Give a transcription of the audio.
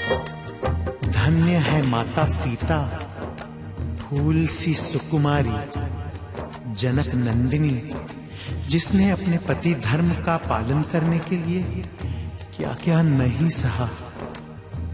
धन्य है माता सीता, फूल सी सुकुमारी, जनक नंदिनी, जिसने अपने पति धर्म का पालन करने के लिए क्या क्या नहीं सहा।